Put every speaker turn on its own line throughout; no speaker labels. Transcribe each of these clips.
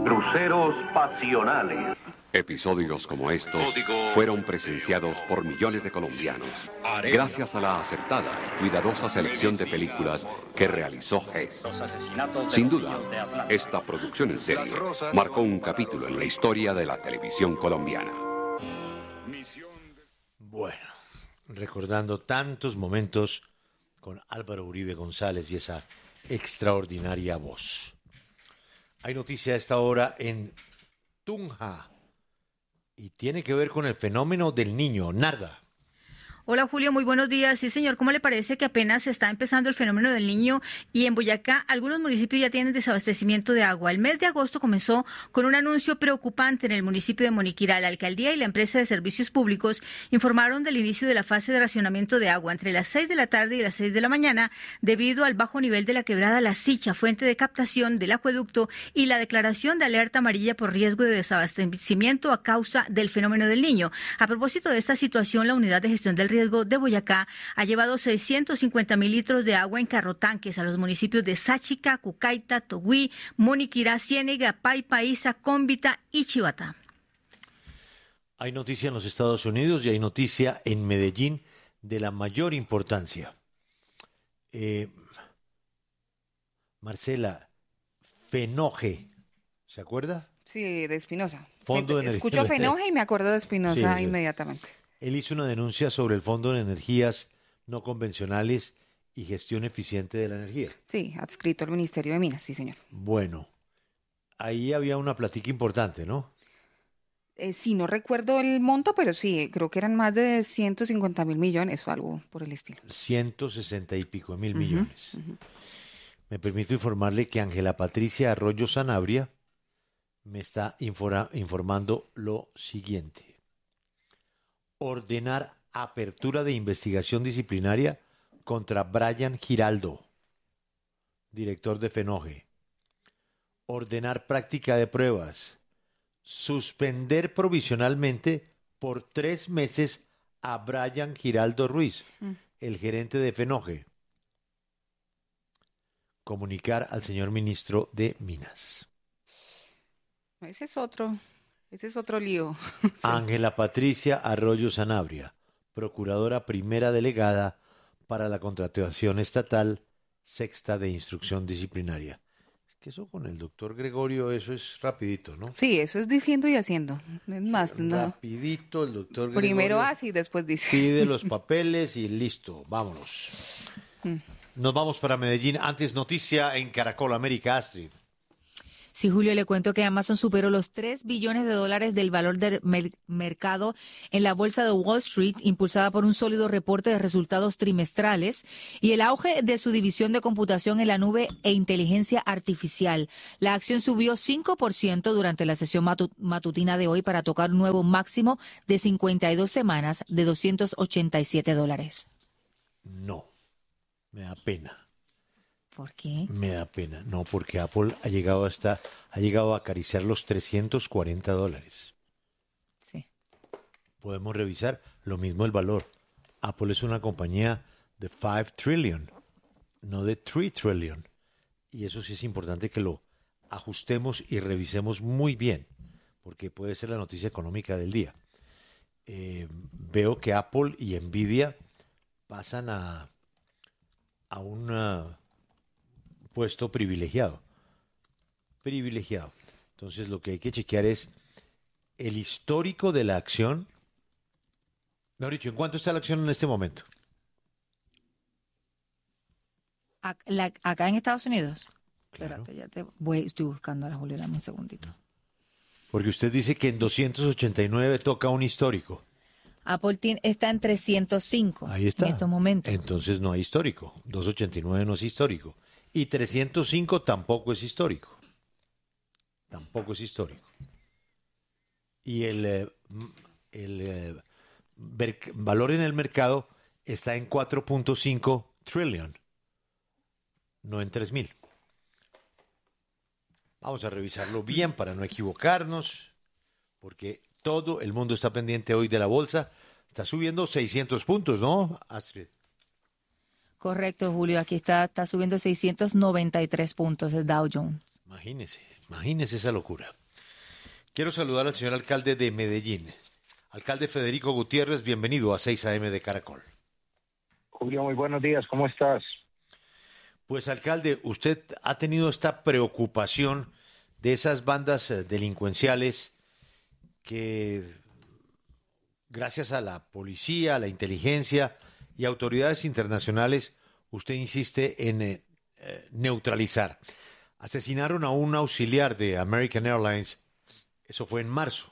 Cruceros pasionales.
Episodios como estos fueron presenciados por millones de colombianos gracias a la acertada y cuidadosa selección de películas que realizó Hess. Sin duda, esta producción en serie marcó un capítulo en la historia de la televisión colombiana.
Bueno, recordando tantos momentos con Álvaro Uribe González y esa extraordinaria voz. Hay noticia a esta hora en Tunja y tiene que ver con el fenómeno del Niño. Narda.
Hola Julio, muy buenos días. Sí señor, ¿cómo le parece que apenas está empezando el fenómeno del Niño y en Boyacá algunos municipios ya tienen desabastecimiento de agua? El mes de agosto comenzó con un anuncio preocupante en el municipio de Moniquirá. La alcaldía y la empresa de servicios públicos informaron del inicio de la fase de racionamiento de agua entre las 6 de la tarde y las 6 de la mañana debido al bajo nivel de la quebrada La Sicha, fuente de captación del acueducto, y la declaración de alerta amarilla por riesgo de desabastecimiento a causa del fenómeno del Niño. A propósito de esta situación, la unidad de gestión del riesgo de Boyacá ha llevado 650.000 litros de agua en carrotanques a los municipios de Sáchica, Cucaita, Togüí, Moniquirá, Ciénega, Paipa, Iza, Cómbita y Chivatá.
Hay noticia en los Estados Unidos y hay noticia en Medellín de la mayor importancia. Marcela, Fenoje, ¿se acuerda?
Sí, de Espinosa.
Escucho
Fenoje y me acuerdo de Espinosa
sí.
Inmediatamente.
Él hizo una denuncia sobre el Fondo de Energías No Convencionales y Gestión Eficiente de la Energía.
Sí, adscrito al Ministerio de Minas, sí, señor.
Bueno, ahí había una plática importante, ¿no?
Sí, no recuerdo el monto, pero sí, creo que eran más de 150.000 millones o algo por el estilo.
160 y pico de mil millones. Me permito informarle que Ángela Patricia Arroyo Sanabria me está informando lo siguiente. Ordenar apertura de investigación disciplinaria contra Brian Giraldo, director de Fenoje. Ordenar práctica de pruebas. Suspender provisionalmente por 3 meses a Brian Giraldo Ruiz, el gerente de Fenoje. Comunicar al señor ministro de Minas.
Ese es otro lío. Sí.
Ángela Patricia Arroyo Sanabria, procuradora primera delegada para la contratación estatal sexta de instrucción disciplinaria. Es que eso con el doctor Gregorio, eso es rapidito, ¿no?
Sí, eso es diciendo y haciendo. Es más,
rapidito el doctor Gregorio.
Primero hace y después dice.
Pide los papeles y listo, vámonos. Nos vamos para Medellín. Antes noticia en Caracol América, Astrid.
Sí, Julio, le cuento que Amazon superó los $3 billones del valor del mercado en la bolsa de Wall Street, impulsada por un sólido reporte de resultados trimestrales y el auge de su división de computación en la nube e inteligencia artificial. La acción subió 5% durante la sesión matutina de hoy para tocar un nuevo máximo de 52 semanas de $287.
No, me da pena.
¿Por qué?
Me da pena. No, porque Apple ha llegado a acariciar los $340.
Sí.
Podemos revisar lo mismo el valor. Apple es una compañía de 5 trillion, no de 3 trillion. Y eso sí es importante que lo ajustemos y revisemos muy bien, porque puede ser la noticia económica del día. Veo que Apple y Nvidia pasan a un puesto privilegiado. Entonces lo que hay que chequear es el histórico de la acción. Mejor dicho, ¿en cuánto está la acción en este momento?
¿Acá en Estados Unidos?
Claro.
Espérate, estoy buscando a la Julio, dame un segundito.
Porque usted dice que en 289 toca un histórico.
Apple está en 305
Ahí está.
En estos momentos.
Entonces no hay histórico. 289 no es histórico. Y 305 tampoco es histórico. Y el valor en el mercado está en 4.5 trillion, no en 3.000. Vamos a revisarlo bien para no equivocarnos, porque todo el mundo está pendiente hoy de la bolsa. Está subiendo 600 puntos, ¿no, Astrid?
Correcto, Julio. Aquí está subiendo 693 puntos el Dow Jones.
Imagínese esa locura. Quiero saludar al señor alcalde de Medellín. Alcalde Federico Gutiérrez, bienvenido a 6 AM de Caracol.
Julio, muy buenos días, ¿cómo estás?
Pues alcalde, usted ha tenido esta preocupación de esas bandas delincuenciales que, gracias a la policía, a la inteligencia y autoridades internacionales, usted insiste en neutralizar. Asesinaron a un auxiliar de American Airlines, eso fue en marzo,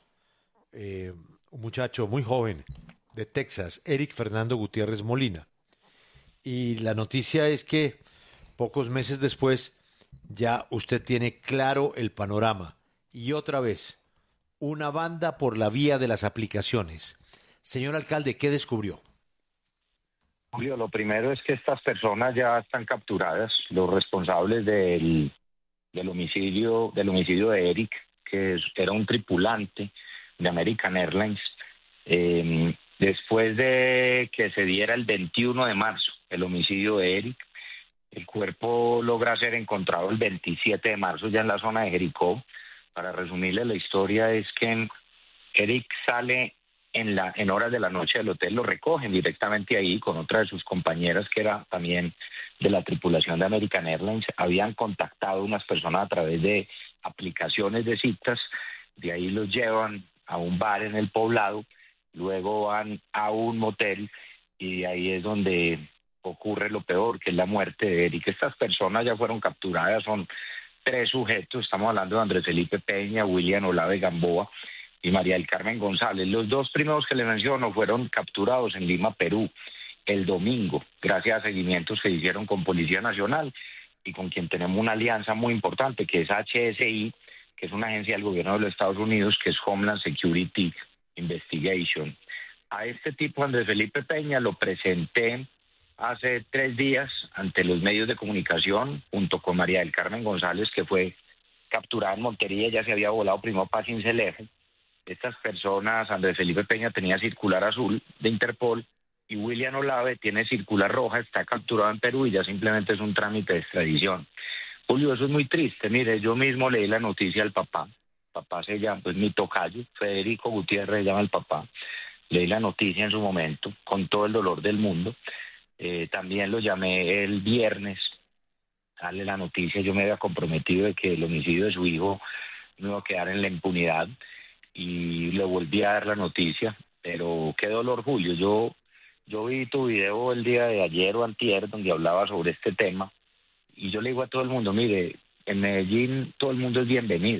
un muchacho muy joven de Texas, Eric Fernando Gutiérrez Molina. Y la noticia es que pocos meses después ya usted tiene claro el panorama. Y otra vez, una banda por la vía de las aplicaciones. Señor alcalde, ¿qué descubrió?
Julio, lo primero es que estas personas ya están capturadas, los responsables del homicidio de Eric, que era un tripulante de American Airlines. Después de que se diera el 21 de marzo el homicidio de Eric, el cuerpo logra ser encontrado el 27 de marzo ya en la zona de Jericó. Para resumirle la historia, es que Eric sale en horas de la noche del hotel, lo recogen directamente ahí con otra de sus compañeras que era también de la tripulación de American Airlines. Habían contactado unas personas a través de aplicaciones de citas, de ahí los llevan a un bar en el poblado, luego van a un motel y ahí es donde ocurre lo peor, que es la muerte de Eric. Estas personas ya fueron capturadas, son 3 sujetos, estamos hablando de Andrés Felipe Peña, William Olave Gamboa y María del Carmen González. Los 2 primeros que le menciono fueron capturados en Lima, Perú, el domingo, gracias a seguimientos que hicieron con Policía Nacional y con quien tenemos una alianza muy importante, que es HSI, que es una agencia del gobierno de los Estados Unidos, que es Homeland Security Investigation. A este tipo, Andrés Felipe Peña, lo presenté hace 3 días ante los medios de comunicación, junto con María del Carmen González, que fue capturada en Montería, ya se había volado primero para Cincelejo. Estas personas, Andrés Felipe Peña tenía circular azul de Interpol y William Olave tiene circular roja, está capturado en Perú y ya simplemente es un trámite de extradición. Julio, eso es muy triste. Mire, yo mismo leí la noticia al papá. Papá se llama, pues mi tocayo, Federico Gutiérrez se llama el papá. Leí la noticia en su momento, con todo el dolor del mundo. También lo llamé el viernes, darle la noticia. Yo me había comprometido de que el homicidio de su hijo no iba a quedar en la impunidad y le volví a dar la noticia. Pero qué dolor, Julio. Yo vi tu video el día de ayer o antier donde hablaba sobre este tema y yo le digo a todo el mundo, mire, en Medellín todo el mundo es bienvenido,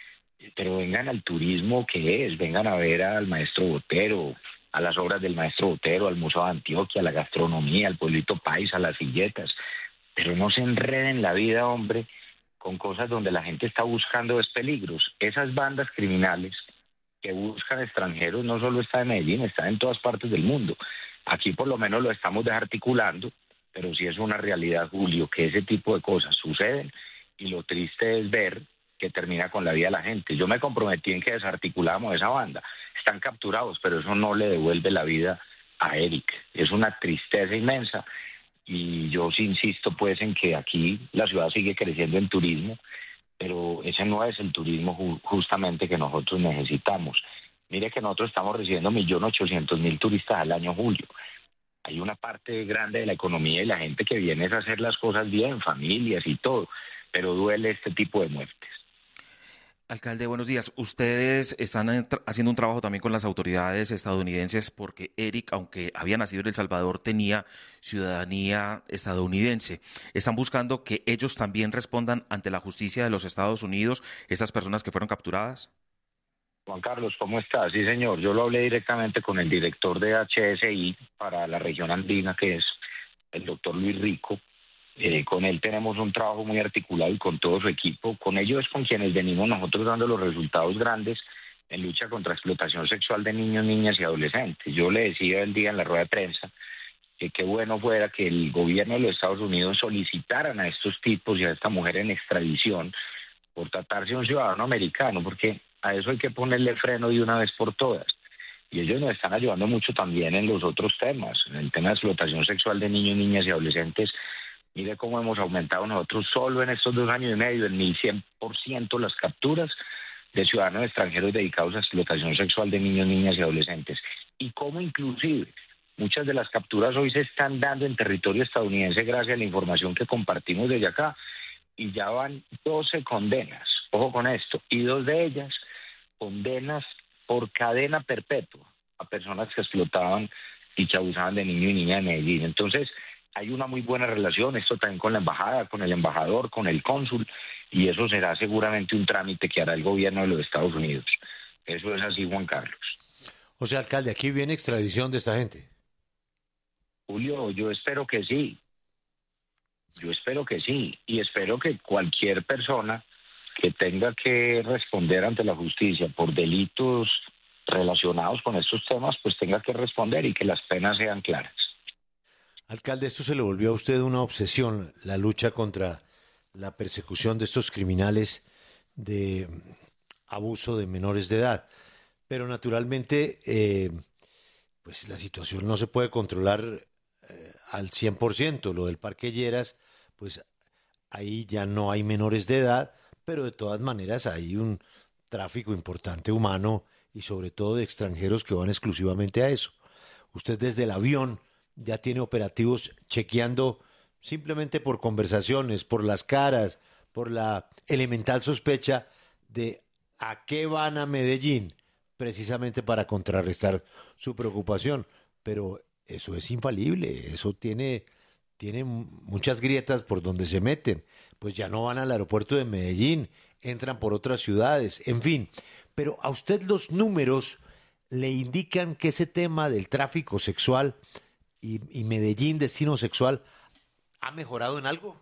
pero vengan al turismo que es, vengan a ver al maestro Botero, a las obras del maestro Botero, al Museo de Antioquia, a la gastronomía, al pueblito paisa, a las silletas, pero no se enreden la vida, hombre, con cosas donde la gente está buscando peligros. Esas bandas criminales que buscan extranjeros no solo está en Medellín, está en todas partes del mundo. Aquí por lo menos lo estamos desarticulando, pero sí es una realidad, Julio, que ese tipo de cosas suceden y lo triste es ver que termina con la vida de la gente. Yo me comprometí en que desarticuláramos esa banda. Están capturados, pero eso no le devuelve la vida a Eric. Es una tristeza inmensa y yo sí insisto pues en que aquí la ciudad sigue creciendo en turismo, pero ese no es el turismo justamente que nosotros necesitamos. Mire que nosotros estamos recibiendo 1.800.000 turistas al año, Julio. Hay una parte grande de la economía y la gente que viene es a hacer las cosas bien, familias y todo, pero duele este tipo de muertes.
Alcalde, buenos días. Ustedes están haciendo un trabajo también con las autoridades estadounidenses porque Eric, aunque había nacido en El Salvador, tenía ciudadanía estadounidense. Están buscando que ellos también respondan ante la justicia de los Estados Unidos, esas personas que fueron capturadas.
Juan Carlos, ¿cómo estás? Sí, señor. Yo lo hablé directamente con el director de HSI para la región andina, que es el doctor Luis Rico. Con él tenemos un trabajo muy articulado y con todo su equipo. Con ellos es con quienes venimos nosotros dando los resultados grandes en lucha contra explotación sexual de niños, niñas y adolescentes. Yo le decía el día en la rueda de prensa que qué bueno fuera que el gobierno de los Estados Unidos solicitaran a estos tipos y a esta mujer en extradición por tratarse de un ciudadano americano, porque a eso hay que ponerle freno de una vez por todas. Y ellos nos están ayudando mucho también en los otros temas, en el tema de explotación sexual de niños, niñas y adolescentes. Mire cómo hemos aumentado nosotros solo en estos 2 años y medio en 1100% las capturas de ciudadanos extranjeros dedicados a explotación sexual de niños, niñas y adolescentes. Y cómo inclusive muchas de las capturas hoy se están dando en territorio estadounidense gracias a la información que compartimos desde acá. Y ya van 12 condenas, ojo con esto, y 2 de ellas condenas por cadena perpetua a personas que explotaban y que abusaban de niños y niñas de Medellín. Entonces, hay una muy buena relación, esto también con la embajada, con el embajador, con el cónsul, y eso será seguramente un trámite que hará el gobierno de los Estados Unidos. Eso es así, Juan Carlos.
O sea, alcalde, aquí viene extradición de esta gente.
Julio, yo espero que sí. Yo espero que sí. Y espero que cualquier persona que tenga que responder ante la justicia por delitos relacionados con estos temas, pues tenga que responder y que las penas sean claras.
Alcalde, esto se le volvió a usted una obsesión, la lucha contra la persecución de estos criminales de abuso de menores de edad. Pero naturalmente, pues la situación no se puede controlar al 100%. Lo del Parque Lleras, pues ahí ya no hay menores de edad, pero de todas maneras hay un tráfico importante humano y sobre todo de extranjeros que van exclusivamente a eso. Usted desde el avión ya tiene operativos chequeando simplemente por conversaciones, por las caras, por la elemental sospecha de a qué van a Medellín, precisamente para contrarrestar su preocupación. Pero eso es infalible, eso tiene muchas grietas por donde se meten. Pues ya no van al aeropuerto de Medellín, entran por otras ciudades, en fin. Pero a usted los números le indican que ese tema del tráfico sexual y Medellín, destino sexual, ¿ha mejorado en algo?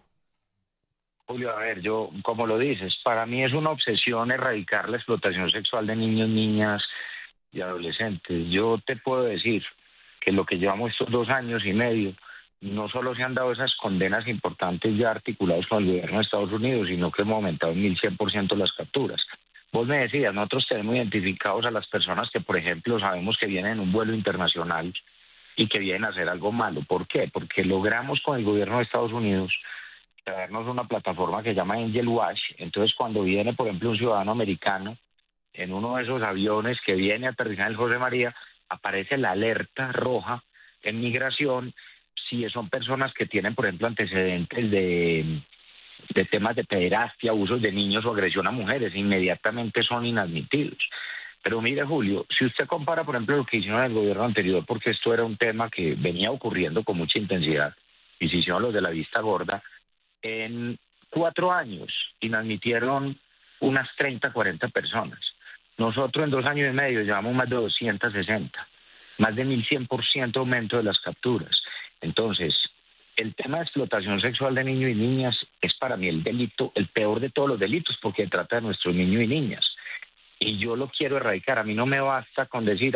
Julio, a ver, yo, como lo dices, para mí es una obsesión erradicar la explotación sexual de niños, niñas y adolescentes. Yo te puedo decir que lo que llevamos estos 2 años y medio, no solo se han dado esas condenas importantes ya articuladas con el gobierno de Estados Unidos, sino que hemos aumentado en 1100% las capturas. Vos me decías, nosotros tenemos identificados a las personas que, por ejemplo, sabemos que vienen en un vuelo internacional y que vienen a hacer algo malo. ¿Por qué? Porque logramos con el gobierno de Estados Unidos traernos una plataforma que se llama Angel Watch. Entonces, cuando viene, por ejemplo, un ciudadano americano en uno de esos aviones que viene a aterrizar en el José María, aparece la alerta roja en migración si son personas que tienen, por ejemplo, antecedentes de temas de pederastia, abusos de niños o agresión a mujeres. Inmediatamente son inadmitidos. Pero mire, Julio, si usted compara, por ejemplo, lo que hicieron en el gobierno anterior, porque esto era un tema que venía ocurriendo con mucha intensidad, y se hicieron los de la vista gorda, en 4 años inadmitieron unas 30, 40 personas. Nosotros en 2 años y medio llevamos más de 260, más de 1100% aumento de las capturas. Entonces, el tema de explotación sexual de niños y niñas es para mí el delito, el peor de todos los delitos, porque trata de nuestros niños y niñas. Y yo lo quiero erradicar. A mí no me basta con decir,